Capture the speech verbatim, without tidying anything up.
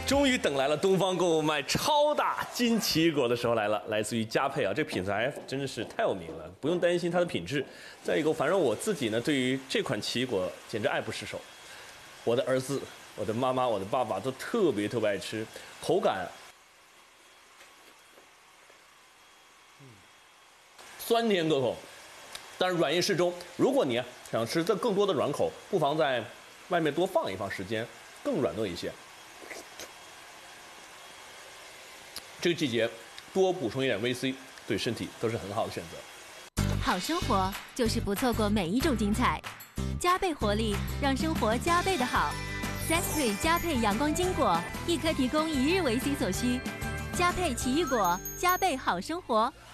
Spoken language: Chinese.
终于等来了东方购物卖超大金奇异果的时候来了，来自于佳沛啊，这品牌真的是太有名了，不用担心它的品质。再一个，反正我自己呢，对于这款奇异果简直爱不释手。我的儿子、我的妈妈、我的爸爸都特别特别爱吃，口感酸甜可口，但是软硬适中。如果你啊想吃这更多的软口，不妨在外面多放一放时间，更软糯一些。这个季节多补充一点维 C， 对身体都是很好的选择。 好生活就是不错过每一种精彩，加倍活力让生活加倍的好。三 Three 加倍阳光金果，一颗提供一日维 C 所需。加倍奇异果，加倍好生活。